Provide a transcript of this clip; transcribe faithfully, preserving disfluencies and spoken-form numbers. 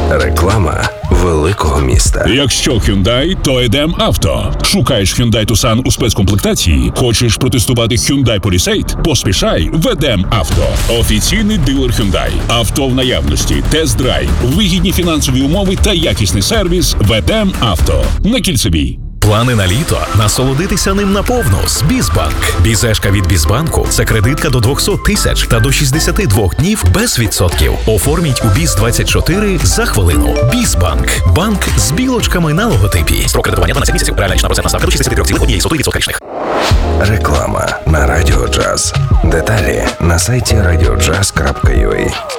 Реклама великого міста. Якщо Hyundai, то Едем Авто. Шукаєш Hyundai Tucson у спецкомплектації? Хочеш протестувати Hyundai Palisade? Поспішай в Едем Авто. Офіційний дилер Hyundai. Авто в наявності, тест-драйв, вигідні фінансові умови та якісний сервіс в Едем Авто. На Кільцевій. Плани на літо? Насолодитися ним наповну з Бізбанк. Бізешка від Бізбанку – це кредитка до двісті тисяч та до шістдесят два днів без відсотків. Оформіть у Біз двадцять чотири за хвилину. Бізбанк. Банк з білочками на логотипі. Строк кредитування дванадцять місяців. Реальна річна процентна ставка до шістдесят три цілих одна сотих відсотка річних. Реклама на Радіо Джаз. Деталі на сайті радіо джаз крапка ю а.